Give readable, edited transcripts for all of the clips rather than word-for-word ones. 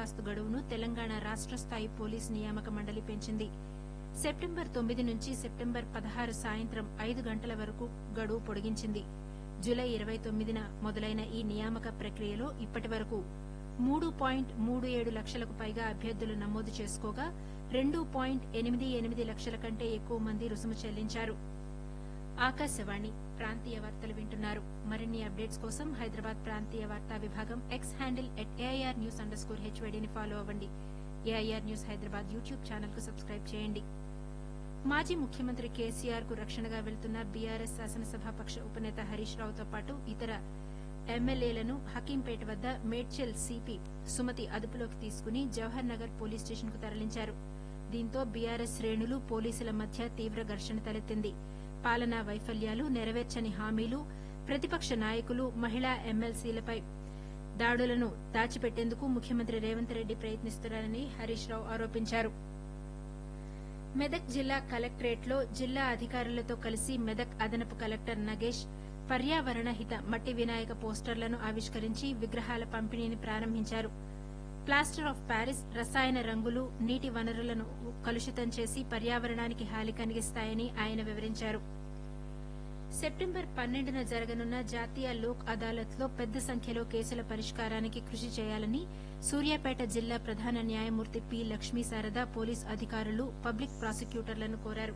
దరఖాస్తు గడువును తెలంగాణ రాష్ట స్థాయి పోలీస్ నియామక మండలి పెంచింది. సెప్టెంబర్ 9 నుంచి సెప్టెంబర్ 16 సాయంత్రం 5 గంటల వరకు గడువు పొడిగించింది. జులై 29న మొదలైన ఈ నియామక ప్రక్రియలో ఇప్పటి వరకు 3.37 లక్షలకు పైగా అభ్యర్థులు నమోదు చేసుకోగా 2.88 లక్షల కంటే ఎక్కువ మంది రుసుము చెల్లించారు. ఆకాశవాణి ప్రాంతీయ వార్తలు వింటున్నారు. మరిన్ని అప్డేట్స్ కోసం హైదరాబాద్ ప్రాంతీయ వార్తా విభాగం ఎక్స్ హ్యాండిల్ @AIRnews_HYD ని ఫాలో అవ్వండి. AIR news Hyderabad YouTube channel కు సబ్స్క్రైబ్ చేయండి. మాజీ ముఖ్యమంత్రి కేసీఆర్ కు రక్షణగా వెళ్తున్న బీఆర్ఎస్ శాసనసభాపక్ష ఉపనేత హరీష్ రావుతో పాటు ఇతర ఎమ్మెల్యేలను హకీంపేట వద్ద మేడ్చల్ సిపి సుమతి అదుపులోకి తీసుకుని జవహర్ నగర్ పోలీస్ స్టేషన్ కు తరలించారు. దీంతో బీఆర్ఎస్ శ్రేణులు పోలీసుల మధ్య తీవ్ర ఘర్షణ తలెత్తింది. పాలనా వైఫల్యాలు, నెరవేర్చని హామీలు, ప్రతిపక్ష నాయకులు, మహిళా ఎమ్మెల్సీలపై దాడులను దాచిపెట్టేందుకు ముఖ్యమంత్రి రేవంత్ రెడ్డి ప్రయత్నిస్తున్నారని హరీష్ రావు ఆరోపించారు. మెదక్ జిల్లా కలెక్టరేట్లో జిల్లా అధికారులతో కలిసి మెదక్ అదనపు కలెక్టర్ నగేష్ పర్యావరణ హిత మట్టి వినాయక పోస్టర్లను ఆవిష్కరించి విగ్రహాల పంపిణీని ప్రారంభించారు. ప్లాస్టర్ ఆఫ్ ప్యారిస్, రసాయన రంగులు నీటి వనరులను కలుషితం చేసి పర్యావరణానికి హాని కలిగిస్తాయని ఆయన వివరించారు. సెప్టెంబర్ 12న జరగనున్న జాతీయ లోక్ అదాలత్లో పెద్ద సంఖ్యలో కేసుల పరిష్కారానికి కృషి చేయాలని సూర్యాపేట జిల్లా ప్రధాన న్యాయమూర్తి పి లక్ష్మీ శారద పోలీసు అధికారులు, పబ్లిక్ ప్రాసిక్యూటర్లను కోరారు.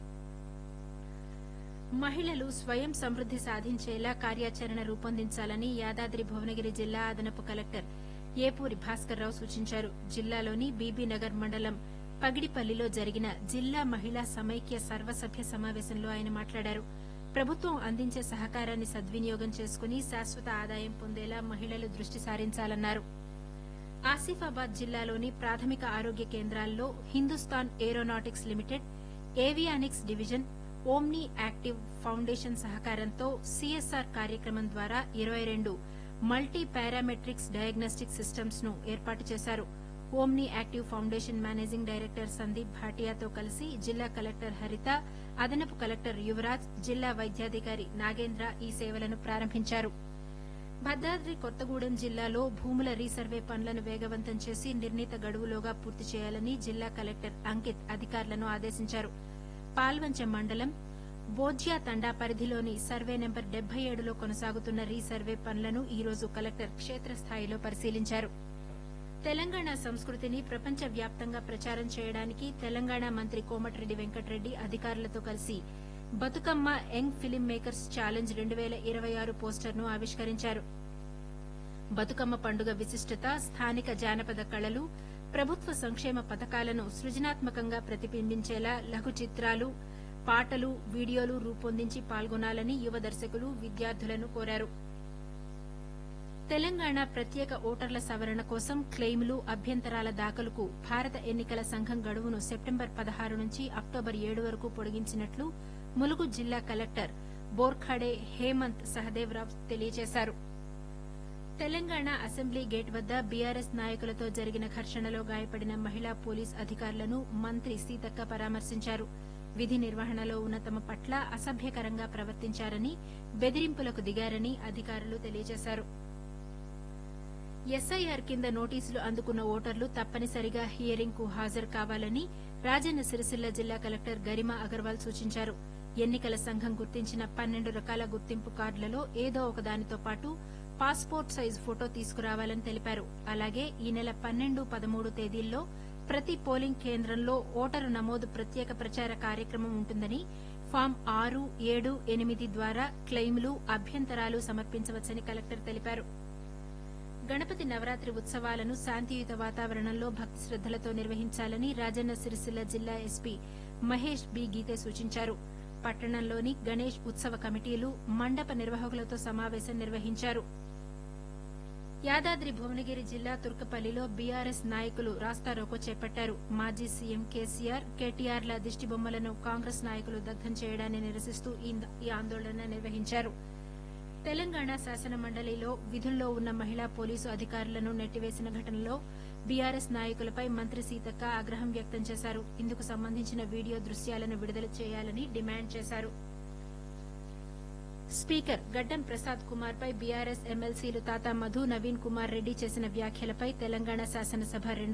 మహిళలు స్వయం సమృద్ది సాధించేలా కార్యాచరణ రూపొందించాలని యాదాద్రి భువనగిరి జిల్లా అదనపు కలెక్టర్ ఏపూరి భాస్కర్రావు సూచించారు. జిల్లాలోని బీబీనగర్ మండలం పగిడిపల్లిలో జరిగిన జిల్లా మహిళా సమైక్య సర్వసభ్య సమావేశంలో ఆయన మాట్లాడారు. ప్రభుత్వం అందించే సహకారాన్ని సద్వినియోగం చేసుకుని శాశ్వత ఆదాయం పొందేలా మహిళలు దృష్టి సారించాలన్నారు. ఆసిఫాబాద్ జిల్లాలోని ప్రాథమిక ఆరోగ్య కేంద్రాల్లో Hindustan aeronautics limited, avionics division, omni active foundation సహకారంతో సీఎస్ఆర్ కార్యక్రమం ద్వారా 22 మల్టీ పారామెట్రిక్స్ డయాగ్నోస్టిక్ సిస్టమ్స్ ను ఏర్పాటు చేశారు. Omni active foundation managing director Sandeep భాటియాతో కలిసి జిల్లా కలెక్టర్ హరిత, అదనపు కలెక్టర్ యువరాజ్, జిల్లా వైద్యాధికారి నాగేంద్ర ఈ సేవలను ప్రారంభించారు. భద్రాద్రి కొత్తగూడెం జిల్లాలో భూముల రీసర్వే పనులను వేగవంతం చేసి నిర్ణీత గడువులోగా పూర్తి చేయాలని జిల్లా కలెక్టర్ అంకిత్ అధికారులను ఆదేశించారు. పాల్వంచ మండలం బోజ్యా తండా పరిధిలోని సర్వే నెంబర్ 77లో కొనసాగుతున్న రీసర్వే పనులను ఈ రోజు కలెక్టర్ క్షేత్రస్థాయిలో పరిశీలించారు. తెలంగాణ సంస్కృతిని ప్రపంచ వ్యాప్తంగా ప్రచారం చేయడానికి తెలంగాణ మంత్రి కోమటిరెడ్డి వెంకటరెడ్డి అధికారులతో కలిసి Bathukamma young film makers challenge 2026 పోస్టర్ను ఆవిష్కరించారు. బతుకమ్మ పండుగ విశిష్టత, స్థానిక జానపద కళలు, ప్రభుత్వ సంక్షేమ పథకాలను సృజనాత్మకంగా ప్రతిబింబించేలా లఘు చిత్రాలు, పాటలు, వీడియోలు రూపొందించి పాల్గొనాలని యువ దర్శకులు, విద్యార్థులను కోరారు. తెలంగాణ ప్రత్యేక ఓటర్ల సవరణ కోసం క్లెయిములు, అభ్యంతరాల దాఖలుకు భారత ఎన్నికల సంఘం గడువును సెప్టెంబర్ 16 నుంచి అక్టోబర్ 7 వరకు పొడిగించినట్లు ములుగు జిల్లా కలెక్టర్ బోర్ఖాడే హేమంత్ సహదేవరావు తెలియజేశారు. తెలంగాణ అసెంబ్లీ గేట్ వద్ద బీఆర్ఎస్ నాయకులతో జరిగిన ఘర్షణలో గాయపడిన మహిళా పోలీస్ అధికారులను మంత్రి సీతక్క పరామర్శించారు. విధి నిర్వహణలో ఉన్న తమ పట్ల అసభ్యకరంగా ప్రవర్తించారని, బెదిరింపులకు దిగారని అధికారులు తెలియజేశారు. ఎస్ఐఆర్ కింద నోటీసులు అందుకున్న ఓటర్లు తప్పనిసరిగా హియరింగ్ కు హాజరు కావాలని రాజన్న సిరిసిల్ల జిల్లా కలెక్టర్ గరిమా అగర్వాల్ సూచించారు. ఎన్నికల సంఘం గుర్తించిన 12 రకాల గుర్తింపు కార్డులలో ఏదో ఒకదానితో పాటు పాస్పోర్ట్ సైజు ఫోటో తీసుకురావాలని తెలిపారు. అలాగే ఈ నెల 12, 13 తేదీల్లో ప్రతి పోలింగ్ కేంద్రంలో ఓటరు నమోదు ప్రత్యేక ప్రచార కార్యక్రమం ఉంటుందని, ఫామ్ 6, 7, 8 ద్వారా క్లెయిములు, అభ్యంతరాలు సమర్పించవచ్చని కలెక్టర్ తెలిపారు. గణపతి నవరాత్రి ఉత్సవాలను శాంతియుత వాతావరణంలో భక్తి శ్రద్దలతో నిర్వహించాలని రాజన్న సిరిసిల్ల జిల్లా ఎస్పీ మహేష్ బి గీతే సూచించారు. పట్టణంలోని గణేష్ ఉత్సవ కమిటీలు, మండప నిర్వాహకులతో సమావేశం నిర్వహించారు. యాదాద్రి భువనగిరి జిల్లా తుర్కపల్లిలో బీఆర్ఎస్ నాయకులు రాస్తారోకో చేపట్టారు. మాజీ సీఎం కేసీఆర్, కేటీఆర్ల దిష్టిబొమ్మలను కాంగ్రెస్ నాయకులు దగ్ధం చేయడాన్ని నిరసిస్తూ ఈ ఆందోళన నిర్వహించారు. తెలంగాణ శాసన మండలిలో విధుల్లో ఉన్న మహిళా పోలీసు అధికారులను నెట్టివేసిన ఘటనలో బీఆర్ఎస్ నాయకులపై మంత్రి సీతక్క ఆగ్రహం వ్యక్తం చేశారు. ఇందుకు సంబంధించిన వీడియో దృశ్యాలను విడుదల చేయాలని డిమాండ్ చేశారు. స్పీకర్ గడ్డం ప్రసాద్ కుమార్ పై బీఆర్ఎస్ ఎమ్మెల్సీలు తాతా మధు, నవీన్ కుమార్ రెడ్డి చేసిన వ్యాఖ్యలపై తెలంగాణ శాసనసభ